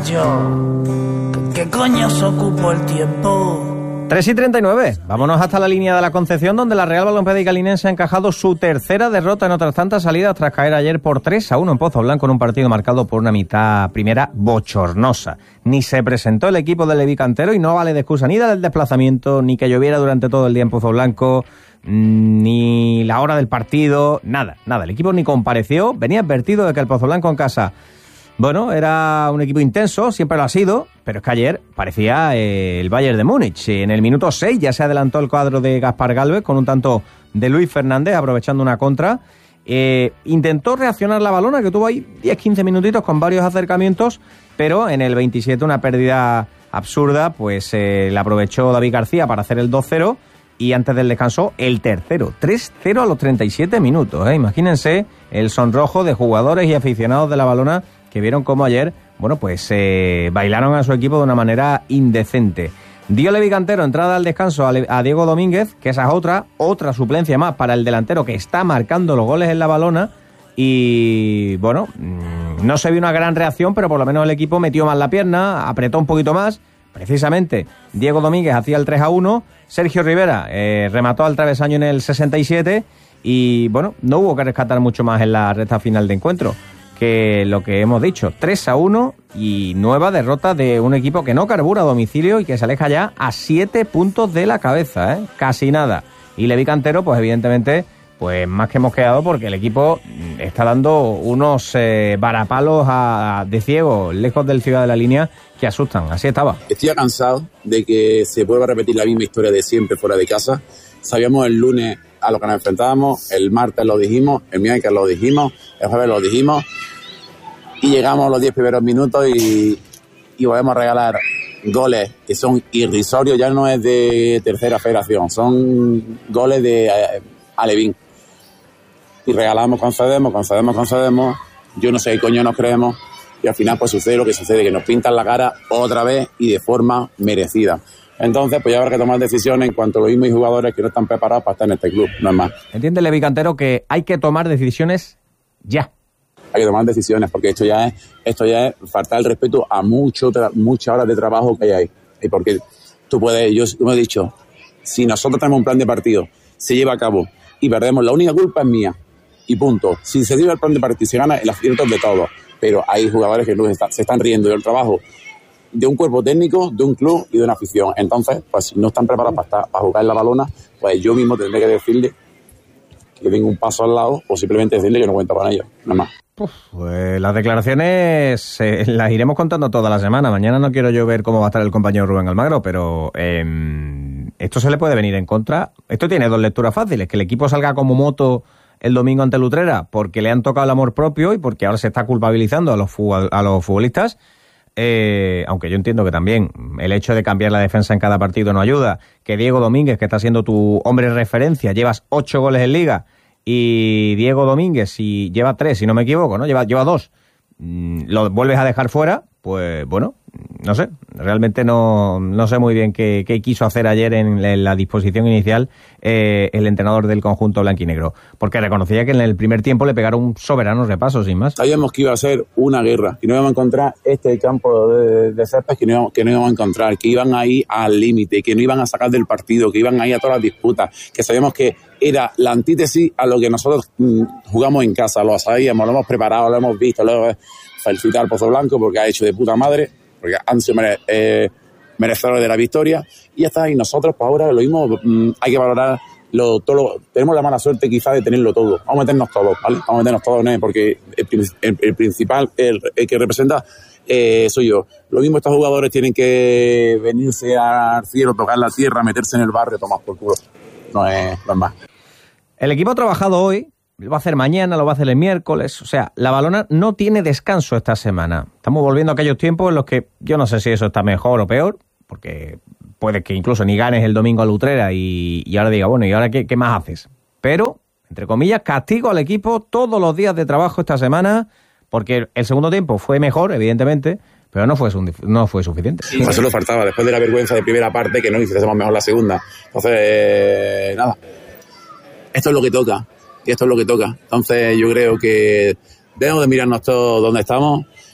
yo. ¿Qué coño se ocupó el tiempo? 3:39. Vámonos hasta la línea de la Concepción, donde la Real Balompédica Linense ha encajado su tercera derrota en otras tantas salidas tras caer ayer por 3-1 en Pozoblanco en un partido marcado por una mitad primera bochornosa. Ni se presentó el equipo de Levi Cantero y no vale de excusa ni del desplazamiento, ni que lloviera durante todo el día en Pozoblanco, ni la hora del partido, nada. El equipo ni compareció, venía advertido de que el Pozoblanco en casa, bueno, era un equipo intenso, siempre lo ha sido, pero es que ayer parecía el Bayern de Múnich. En el minuto 6 ya se adelantó el cuadro de Gaspar Gálvez con un tanto de Luis Fernández, aprovechando una contra. Intentó reaccionar la Balona, que tuvo ahí 10-15 minutitos con varios acercamientos, pero en el 27 una pérdida absurda, pues la aprovechó David García para hacer el 2-0 y antes del descanso el tercero, 3-0 a los 37 minutos. Imagínense el sonrojo de jugadores y aficionados de la Balona que vieron cómo ayer, bueno, pues bailaron a su equipo de una manera indecente. Dio Levi Cantero entrada al descanso a Diego Domínguez, que esa es otra suplencia más para el delantero que está marcando los goles en la Balona. Y bueno, no se vio una gran reacción, pero por lo menos el equipo metió más la pierna, apretó un poquito más. Precisamente Diego Domínguez hacía el 3-1, Sergio Rivera remató al travesaño en el 67 y bueno, no hubo que rescatar mucho más en la recta final de encuentro que lo que hemos dicho, 3-1 y nueva derrota de un equipo que no carbura a domicilio y que se aleja ya a 7 puntos de la cabeza, casi nada. Y Levi Cantero, pues evidentemente, pues más que mosqueado porque el equipo está dando unos varapalos de ciego lejos del Ciudad de la Línea que asustan. Así estaba. Estoy cansado de que se vuelva a repetir la misma historia de siempre fuera de casa. Sabíamos el lunes a lo que nos enfrentábamos, el martes lo dijimos, el miércoles lo dijimos, el jueves lo dijimos y llegamos a los 10 primeros minutos y volvemos a regalar goles que son irrisorios, ya no es de tercera federación, son goles de Alevín. Y regalamos, concedemos, yo no sé qué coño nos creemos y al final pues sucede lo que sucede, que nos pintan la cara otra vez y de forma merecida. Entonces, pues ya habrá que tomar decisiones en cuanto a los mismos jugadores que no están preparados para estar en este club, no es más. Entiende Levi Cantero que hay que tomar decisiones ya. Hay que tomar decisiones porque esto ya es faltar el respeto a muchas horas de trabajo que hay ahí. Y porque tú puedes, yo me he dicho, si nosotros tenemos un plan de partido, se lleva a cabo y perdemos, la única culpa es mía y punto. Si se lleva el plan de partido y se gana, el acierto es de todos. Pero hay jugadores que se están riendo del trabajo de un cuerpo técnico, de un club y de una afición. Entonces, pues si no están preparados para jugar en la Balona, pues yo mismo tendré que decirle que venga un paso al lado o simplemente decirle que no cuento con ellos, nada más. Pues las declaraciones las iremos contando toda la semana. Mañana no quiero yo ver cómo va a estar el compañero Rubén Almagro, pero esto se le puede venir en contra. Esto tiene dos lecturas fáciles: que el equipo salga como moto el domingo ante el Utrera porque le han tocado el amor propio y porque ahora se está culpabilizando a los futbolistas. Aunque yo entiendo que también el hecho de cambiar la defensa en cada partido no ayuda. Que Diego Domínguez, que está siendo tu hombre de referencia, llevas 8 goles en Liga, y Diego Domínguez, si lleva 3, si no me equivoco, ¿no? Lleva 2, lo vuelves a dejar fuera, pues bueno, no sé, realmente no sé muy bien qué quiso hacer ayer en la disposición inicial el entrenador del conjunto blanquinegro, porque reconocía que en el primer tiempo le pegaron un soberano repaso, sin más. Sabíamos que iba a ser una guerra, que no íbamos a encontrar este campo de césped que no íbamos a encontrar, que iban ahí al límite, que no iban a sacar del partido, que iban ahí a todas las disputas, que sabíamos que era la antítesis a lo que nosotros jugamos en casa, lo sabíamos, lo hemos preparado, lo hemos visto, felicitar al Pozoblanco porque ha hecho de puta madre, porque han sido merecedores de la victoria, y ya está. Y nosotros, pues ahora lo mismo, hay que valorar tenemos la mala suerte quizá de tenerlo todo. Vamos a meternos todos, ¿vale? Vamos a meternos todos, ¿no? Porque el principal, el que representa, soy yo. Lo mismo estos jugadores tienen que venirse al cielo, tocar la tierra, meterse en el barrio, tomar por culo. No es más. El equipo ha trabajado hoy, lo va a hacer mañana, lo va a hacer el miércoles. O sea, la Balona no tiene descanso esta semana. Estamos volviendo a aquellos tiempos en los que yo no sé si eso está mejor o peor, porque puede que incluso ni ganes el domingo al Utrera y ahora diga, bueno, ¿y ahora qué más haces? Pero, entre comillas, castigo al equipo todos los días de trabajo esta semana, porque el segundo tiempo fue mejor, evidentemente, pero no fue suficiente. Sí, eso nos faltaba, después de la vergüenza de primera parte, que no hiciésemos mejor la segunda. Entonces, nada. Esto es lo que toca. Entonces yo creo que debemos de mirarnos todos donde estamos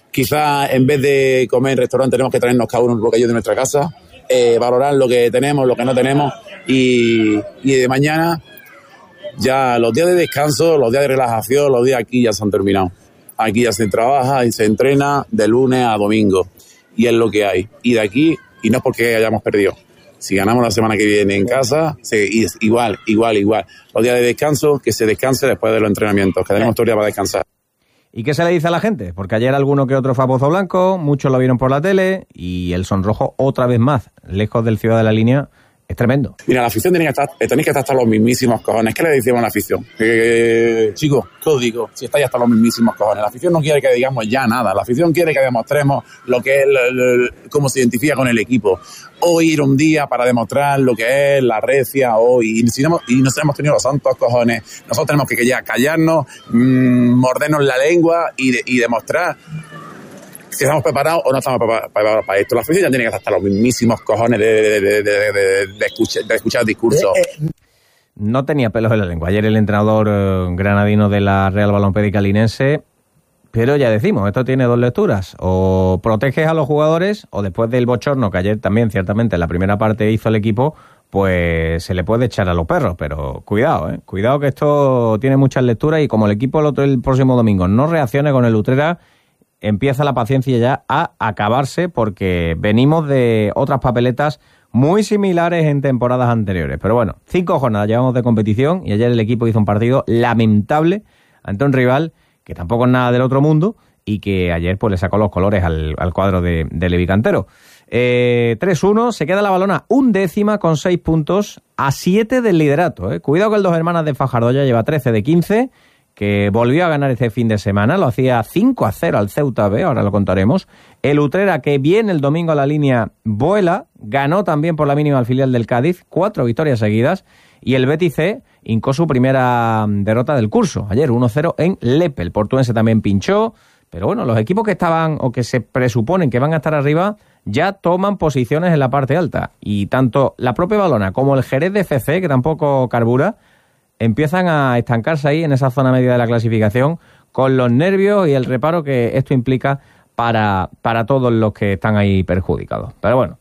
Quizás en vez de comer en restaurante tenemos que traernos cada uno un bocadillo de nuestra casa, valorar lo que tenemos, lo que no tenemos y de mañana ya los días de descanso, los días de relajación, los días aquí ya se han terminado. Aquí ya se trabaja y se entrena de lunes a domingo y es lo que hay. Y de aquí, y no es porque hayamos perdido. Si ganamos la semana que viene en casa, igual. Los días de descanso, que se descanse después de los entrenamientos, que tenemos todo el día para descansar. ¿Y qué se le dice a la gente? Porque ayer alguno que otro fue a Pozo Blanco, muchos lo vieron por la tele y el sonrojo otra vez más, lejos del Ciudad de la Línea, es tremendo. Mira, la afición tenéis que estar hasta los mismísimos cojones. ¿Qué le decimos a la afición? Chicos, ¿qué os digo? Si estáis hasta los mismísimos cojones. La afición no quiere que digamos ya nada. La afición quiere que demostremos lo que es, cómo se identifica con el equipo. Hoy era un día para demostrar lo que es la recia hoy. Y nos hemos tenido los santos cojones. Nosotros tenemos que ya callarnos, mordernos la lengua y demostrar si estamos preparados o no estamos preparados para esto. La afición ya tiene que estar hasta los mismísimos cojones de escuchar discursos. No tenía pelos en la lengua. Ayer el entrenador granadino de la Real Balompédica Linense, pero ya decimos, esto tiene dos lecturas. O proteges a los jugadores, o después del bochorno que ayer también, ciertamente, en la primera parte hizo el equipo, pues se le puede echar a los perros. Pero cuidado, cuidado que esto tiene muchas lecturas y como el equipo el próximo domingo no reaccione con el Utrera, empieza la paciencia ya a acabarse porque venimos de otras papeletas muy similares en temporadas anteriores. Pero bueno, 5 jornadas llevamos de competición y ayer el equipo hizo un partido lamentable ante un rival que tampoco es nada del otro mundo y que ayer pues le sacó los colores al cuadro de Levi Cantero. 3-1, se queda la Balona 1/10 con 6 puntos a 7 del liderato. Cuidado que el Dos Hermanas de Fajardo ya lleva 13 de 15, que volvió a ganar este fin de semana, lo hacía 5-0 al Ceuta B, ahora lo contaremos. El Utrera, que viene el domingo a la línea, vuela, ganó también por la mínima al filial del Cádiz, 4 victorias seguidas, y el Betis C hincó su primera derrota del curso, ayer 1-0 en Lepe. El Portuense también pinchó, pero bueno, los equipos que estaban o que se presuponen que van a estar arriba ya toman posiciones en la parte alta, y tanto la propia Balona como el Jerez de FC, que tampoco carbura, empiezan a estancarse ahí en esa zona media de la clasificación con los nervios y el reparo que esto implica para todos los que están ahí perjudicados. Pero bueno,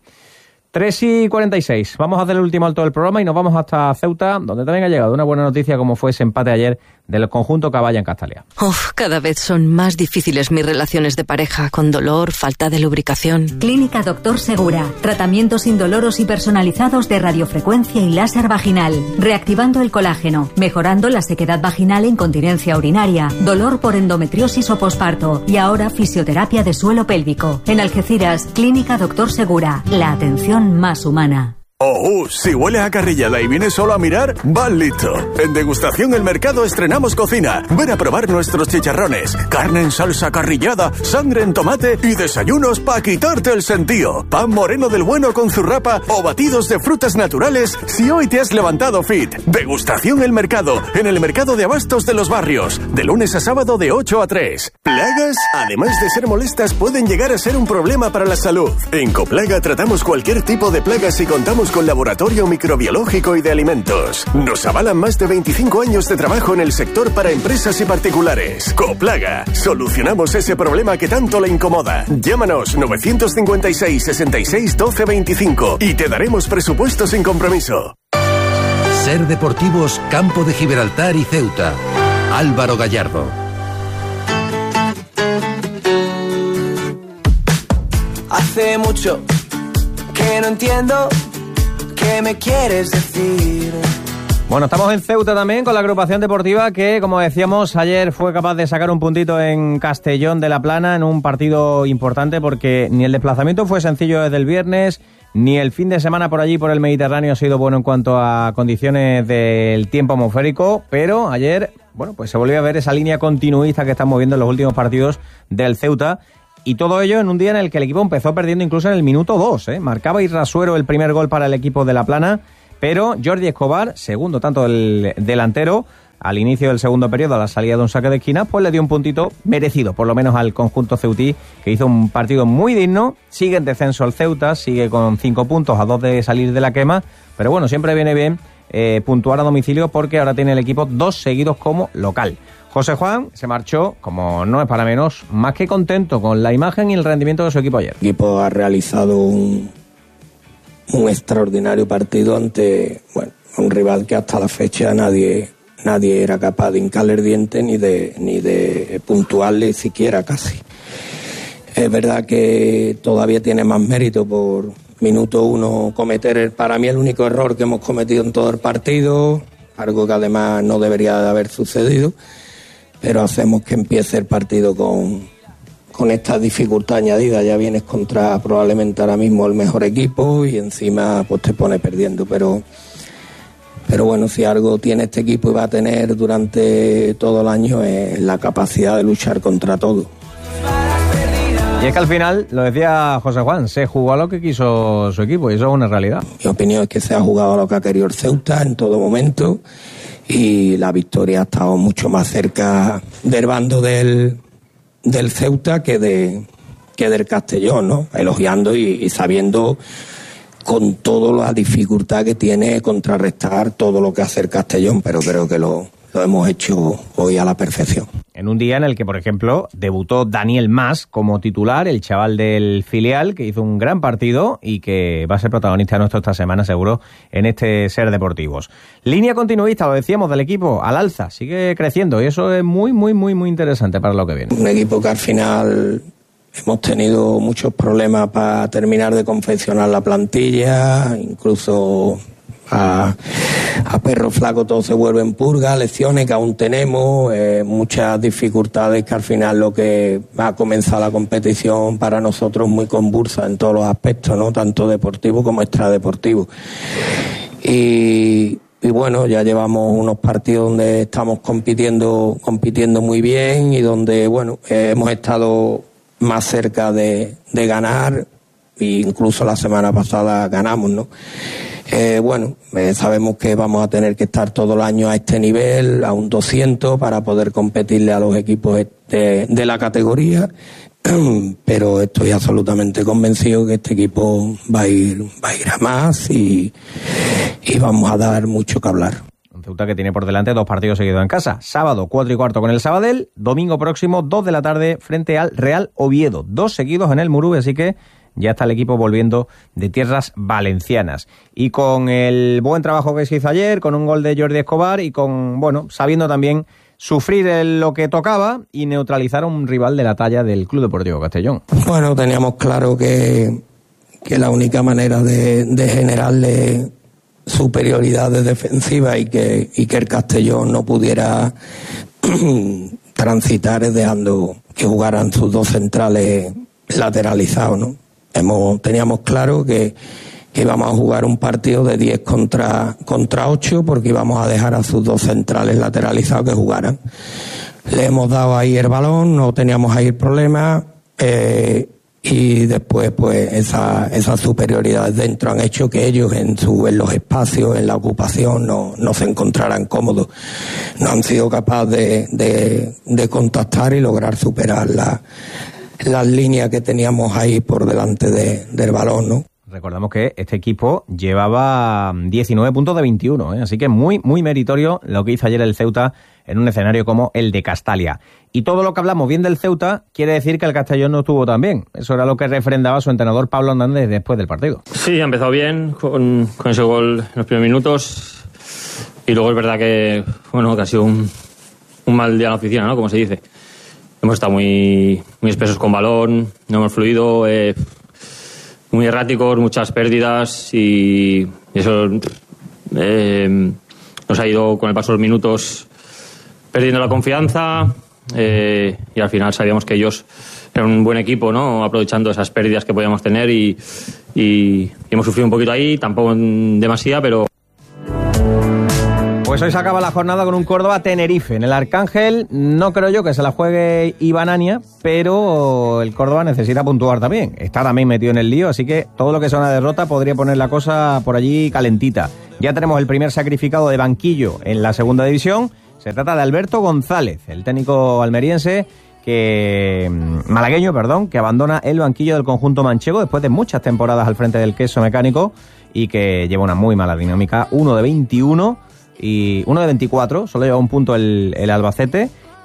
3:46. Vamos a hacer el último alto del programa y nos vamos hasta Ceuta, donde también ha llegado una buena noticia como fue ese empate ayer del conjunto Caballa en Castalia. Cada vez son más difíciles mis relaciones de pareja, con dolor, falta de lubricación. Clínica Doctor Segura. Tratamientos indoloros y personalizados de radiofrecuencia y láser vaginal. Reactivando el colágeno, mejorando la sequedad vaginal e incontinencia urinaria, dolor por endometriosis o posparto y ahora fisioterapia de suelo pélvico. En Algeciras, Clínica Doctor Segura. La atención más humana. Si huele a carrillada y vienes solo a mirar, vas listo. En Degustación El Mercado estrenamos cocina. Ven a probar nuestros chicharrones, carne en salsa carrillada, sangre en tomate y desayunos para quitarte el sentido. Pan moreno del bueno con zurrapa o batidos de frutas naturales si hoy te has levantado fit. Degustación El Mercado, en el Mercado de Abastos de los Barrios, de lunes a sábado de 8 a 3. ¿Plagas? Además de ser molestas, pueden llegar a ser un problema para la salud. En Coplaga tratamos cualquier tipo de plagas y contamos con laboratorio microbiológico y de alimentos. Nos avalan más de 25 años de trabajo en el sector para empresas y particulares. Coplaga. Solucionamos ese problema que tanto le incomoda. Llámanos 956 66 12 25 y te daremos presupuesto sin compromiso. Ser Deportivos Campo de Gibraltar y Ceuta. Álvaro Gallardo. Hace mucho que no entiendo qué me quieres decir. Bueno, estamos en Ceuta también con la agrupación deportiva que, como decíamos, ayer fue capaz de sacar un puntito en Castellón de la Plana en un partido importante porque ni el desplazamiento fue sencillo desde el viernes, ni el fin de semana por allí, por el Mediterráneo, ha sido bueno en cuanto a condiciones del tiempo atmosférico, pero ayer, bueno, pues se volvió a ver esa línea continuista que estamos viendo en los últimos partidos del Ceuta. Y todo ello en un día en el que el equipo empezó perdiendo incluso en el minuto 2. Marcaba Irrasuero el primer gol para el equipo de La Plana, pero Jordi Escobar, segundo tanto del delantero, al inicio del segundo periodo, a la salida de un saque de esquina, pues le dio un puntito merecido, por lo menos al conjunto ceutí, que hizo un partido muy digno. Sigue en descenso el Ceuta, sigue con 5 puntos a 2 de salir de la quema, pero bueno, siempre viene bien puntuar a domicilio porque ahora tiene el equipo 2 seguidos como local. José Juan se marchó, como no es para menos, más que contento con la imagen y el rendimiento de su equipo ayer. El equipo ha realizado un extraordinario partido ante un rival que hasta la fecha nadie era capaz de hincarle el diente ni de puntuarle siquiera casi. Es verdad que todavía tiene más mérito por minuto 1 cometer para mí el único error que hemos cometido en todo el partido, algo que además no debería de haber sucedido, pero hacemos que empiece el partido con esta dificultad añadida. Ya vienes contra probablemente ahora mismo el mejor equipo y encima pues te pones perdiendo, pero bueno, si algo tiene este equipo y va a tener durante todo el año es la capacidad de luchar contra todo. Y es que al final, lo decía José Juan, se jugó a lo que quiso su equipo y eso es una realidad. Mi opinión es que se ha jugado a lo que ha querido el Ceuta en todo momento y la victoria ha estado mucho más cerca del bando del Ceuta que del Castellón, ¿no? Elogiando y sabiendo con toda la dificultad que tiene contrarrestar todo lo que hace el Castellón, pero creo que lo hemos hecho hoy a la perfección. En un día en el que, por ejemplo, debutó Daniel Mas como titular, el chaval del filial, que hizo un gran partido y que va a ser protagonista nuestro esta semana, seguro, en este Ser Deportivos. Línea continuista, lo decíamos, del equipo al alza, sigue creciendo y eso es muy, muy, muy, muy interesante para lo que viene. Un equipo que al final hemos tenido muchos problemas para terminar de confeccionar la plantilla, incluso a perro flaco todo se vuelve en purga, lecciones que aún tenemos, muchas dificultades que al final lo que ha comenzado la competición para nosotros muy convulsa en todos los aspectos, ¿no? Tanto deportivo como extradeportivo. Y bueno, ya llevamos unos partidos donde estamos compitiendo muy bien y donde hemos estado más cerca de ganar, e incluso la semana pasada ganamos, ¿no? Sabemos que vamos a tener que estar todo el año a este nivel, a un 200, para poder competirle a los equipos de la categoría, pero estoy absolutamente convencido que este equipo va a ir a más y vamos a dar mucho que hablar. Un Ceuta que tiene por delante 2 partidos seguidos en casa. Sábado 4:15 con el Sabadell, domingo próximo 2 de la tarde frente al Real Oviedo. 2 seguidos en el Murube, así que ya está el equipo volviendo de tierras valencianas. Y con el buen trabajo que se hizo ayer, con un gol de Jordi Escobar y sabiendo también sufrir lo que tocaba y neutralizar a un rival de la talla del Club Deportivo Castellón. Bueno, teníamos claro que la única manera de generarle superioridades defensivas y que el Castellón no pudiera transitar es dejando que jugaran sus 2 centrales lateralizados, ¿no? Teníamos claro que íbamos a jugar un partido de 10 contra 8 porque íbamos a dejar a sus 2 centrales lateralizados que jugaran. Le hemos dado ahí el balón, no teníamos ahí el problema y después pues esas superioridades dentro han hecho que ellos en los espacios, en la ocupación no se encontraran cómodos. No han sido capaces de contactar y lograr superar las líneas que teníamos ahí por delante del balón, ¿no? Recordamos que este equipo llevaba 19 puntos de 21, así que muy, muy meritorio lo que hizo ayer el Ceuta en un escenario como el de Castalia. Y todo lo que hablamos bien del Ceuta quiere decir que el Castellón no estuvo tan bien. Eso era lo que refrendaba su entrenador Pablo Hernández después del partido. Sí, ha empezado bien con ese gol en los primeros minutos y luego es verdad que ha sido un mal día en la oficina, ¿no? Como se dice. Hemos estado muy espesos con balón, no hemos fluido, muy erráticos, muchas pérdidas y eso nos ha ido con el paso de los minutos perdiendo la confianza y al final sabíamos que ellos eran un buen equipo, ¿no? Aprovechando esas pérdidas que podíamos tener y hemos sufrido un poquito ahí, tampoco demasiado, pero... Pues hoy se acaba la jornada con un Córdoba-Tenerife. En el Arcángel no creo yo que se la juegue Ibanania, pero el Córdoba necesita puntuar también. Está también metido en el lío, así que todo lo que sea una derrota podría poner la cosa por allí calentita. Ya tenemos el primer sacrificado de banquillo en la segunda división. Se trata de Alberto González, el técnico almeriense malagueño, que abandona el banquillo del conjunto manchego después de muchas temporadas al frente del queso mecánico y que lleva una muy mala dinámica. 1 de 21 y 1 de 24, solo lleva un punto el Albacete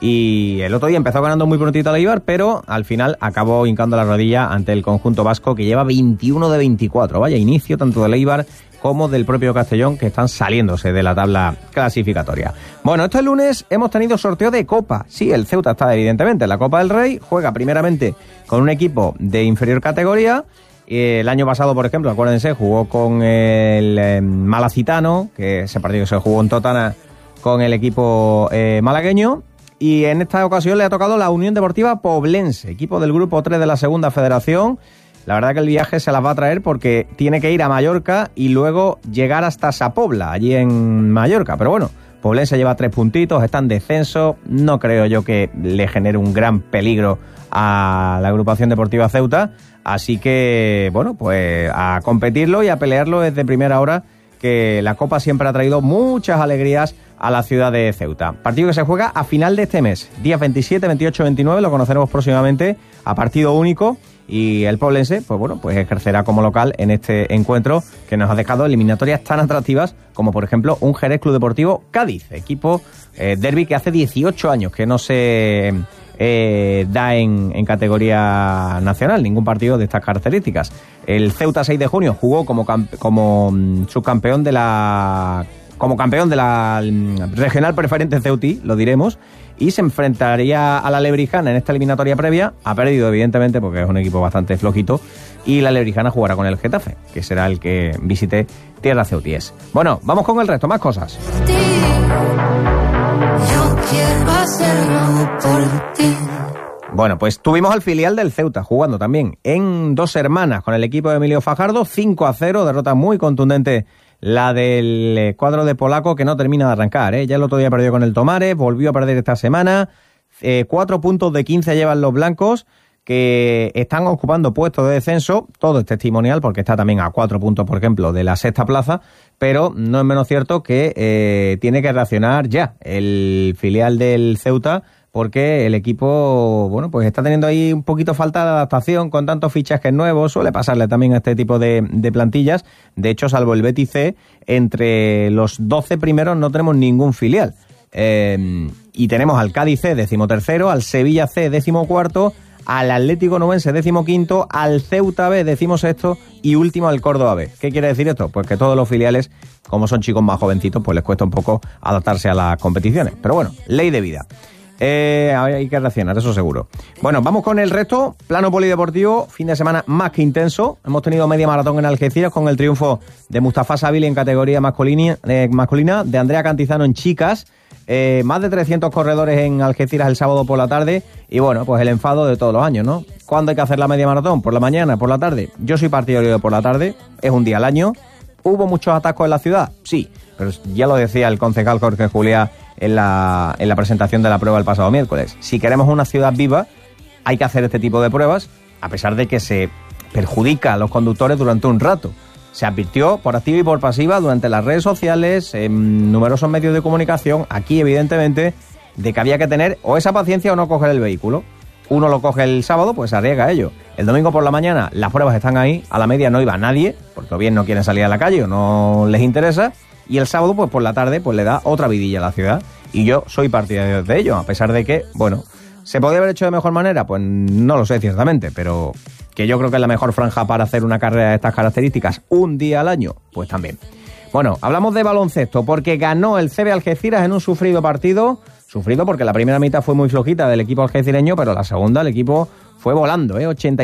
Y el otro día empezó ganando muy prontito al Eibar, pero al final acabó hincando la rodilla ante el conjunto vasco, que lleva 21 de 24. Vaya inicio tanto del Eibar como del propio Castellón, que están saliéndose de la tabla clasificatoria. Bueno, este lunes hemos tenido sorteo de Copa. Sí, el Ceuta está evidentemente en la Copa del Rey, juega primeramente con un equipo de inferior categoría. El año pasado, por ejemplo, acuérdense, jugó con el Malacitano, que ese partido se jugó en Totana con el equipo malagueño. Y en esta ocasión le ha tocado la Unión Deportiva Poblense, equipo del grupo 3 de la Segunda Federación. La verdad que el viaje se las va a traer porque tiene que ir a Mallorca y luego llegar hasta Sapobla, allí en Mallorca. Pero bueno, Poblense lleva 3 puntitos, está en descenso. No creo yo que le genere un gran peligro a la agrupación deportiva Ceuta. Así que, bueno, pues a competirlo y a pelearlo desde primera hora, que la Copa siempre ha traído muchas alegrías a la ciudad de Ceuta. Partido que se juega a final de este mes, días 27, 28, 29, lo conoceremos próximamente, a partido único, y el Poblense, pues bueno, pues ejercerá como local en este encuentro que nos ha dejado eliminatorias tan atractivas como, por ejemplo, un Jerez Club Deportivo Cádiz, equipo derbi que hace 18 años que no se da en categoría nacional ningún partido de estas características. El Ceuta 6 de junio jugó como subcampeón de la... como campeón de la regional preferente Ceutí, lo diremos, y se enfrentaría a la Lebrijana en esta eliminatoria previa. Ha perdido, evidentemente, porque es un equipo bastante flojito, y la Lebrijana jugará con el Getafe, que será el que visite tierra ceutíes. Bueno, vamos con el resto, más cosas. Yo quiero hacerlo por ti. Bueno, pues tuvimos al filial del Ceuta jugando también en Dos Hermanas con el equipo de Emilio Fajardo, 5-0, derrota muy contundente la del cuadro de Polaco, que no termina de arrancar, ¿eh? Ya el otro día perdió con el Tomares, volvió a perder esta semana. 4 puntos de 15 llevan los blancos, que están ocupando puestos de descenso. Todo es testimonial porque está también a 4 puntos, por ejemplo, de la sexta plaza, pero no es menos cierto que tiene que reaccionar ya el filial del Ceuta, porque el equipo, bueno, pues está teniendo ahí un poquito falta de adaptación con tantos fichajes nuevos. Suele pasarle también a este tipo de plantillas. De hecho, salvo el Betis C, entre los 12 primeros no tenemos ningún filial. Y tenemos al Cádiz C, 13º, al Sevilla C, 14º, al Atlético Nubense, 15º, al Ceuta B, 16º, y último al Córdoba B. ¿Qué quiere decir esto? Pues que todos los filiales, como son chicos más jovencitos, pues les cuesta un poco adaptarse a las competiciones. Pero bueno, ley de vida. Hay que reaccionar, eso seguro. Bueno, vamos con el resto. Plano polideportivo, fin de semana más que intenso. Hemos tenido media maratón en Algeciras con el triunfo de Mustafa Sabili en categoría masculina, de Andrea Cantizano en chicas. Más de 300 corredores en Algeciras el sábado por la tarde. Y bueno, pues el enfado de todos los años, ¿no? ¿Cuándo hay que hacer la media maratón? ¿Por la mañana? ¿Por la tarde? Yo soy partidario de por la tarde. Es un día al año. ¿Hubo muchos atascos en la ciudad? Sí, pero ya lo decía el concejal Jorge Juliá en la presentación de la prueba el pasado miércoles. Si queremos una ciudad viva, hay que hacer este tipo de pruebas, a pesar de que se perjudica a los conductores durante un rato. Se advirtió por activa y por pasiva durante las redes sociales, en numerosos medios de comunicación, aquí evidentemente, de que había que tener o esa paciencia o no coger el vehículo. Uno lo coge el sábado, pues se arriesga a ello. El domingo por la mañana las pruebas están ahí, a la media no iba nadie, porque o bien no quieren salir a la calle o no les interesa. Y el sábado, pues por la tarde, pues le da otra vidilla a la ciudad. Y yo soy partidario de ello, a pesar de que, bueno, ¿se podría haber hecho de mejor manera? Pues no lo sé, ciertamente, pero que yo creo que es la mejor franja para hacer una carrera de estas características un día al año, pues también. Bueno, hablamos de baloncesto, porque ganó el CB Algeciras en un sufrido partido. Sufrido porque la primera mitad fue muy flojita del equipo algecireño, pero la segunda el equipo fue volando,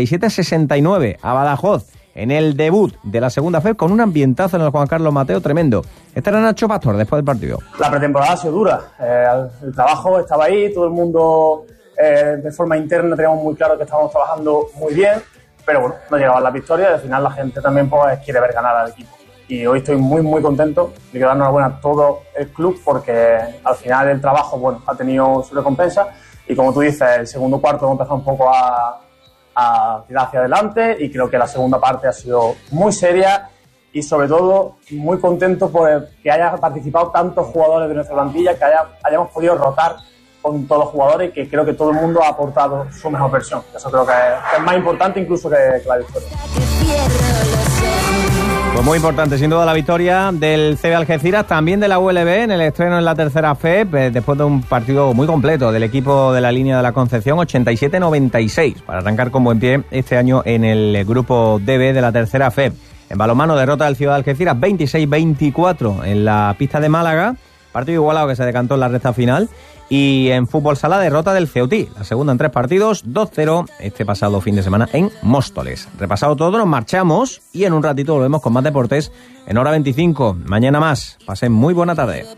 87-69 a Badajoz. En el debut de la segunda FED, con un ambientazo en el Juan Carlos Mateo tremendo. Este era Nacho Pastor después del partido. La pretemporada ha sido dura. El trabajo estaba ahí, todo el mundo de forma interna teníamos muy claro que estábamos trabajando muy bien, pero bueno, no llegaban las victorias y al final la gente también pues, quiere ver ganar al equipo. Y hoy estoy muy, muy contento de que dar enhorabuena a todo el club porque al final el trabajo bueno, ha tenido su recompensa y como tú dices, el segundo cuarto hemos empezado un poco a tirar hacia adelante y creo que la segunda parte ha sido muy seria y sobre todo muy contento por que haya participado tantos jugadores de nuestra plantilla, que hayamos podido rotar con todos los jugadores y que creo que todo el mundo ha aportado su mejor versión. Eso creo que es más importante incluso que la victoria. Pues muy importante, sin duda, la victoria del CB Algeciras, también de la ULB en el estreno en la tercera FEP, después de un partido muy completo del equipo de la línea de la Concepción, 87-96, para arrancar con buen pie este año en el grupo DB de la tercera FEP. En balonmano, derrota del Ciudad de Algeciras 26-24 en la pista de Málaga, partido igualado que se decantó en la recta final. Y en fútbol sala, derrota del Ceutí, la segunda en 3 partidos, 2-0 este pasado fin de semana en Móstoles. Repasado todo, nos marchamos y en un ratito volvemos con más deportes en Hora 25. Mañana más. Pasen muy buena tarde.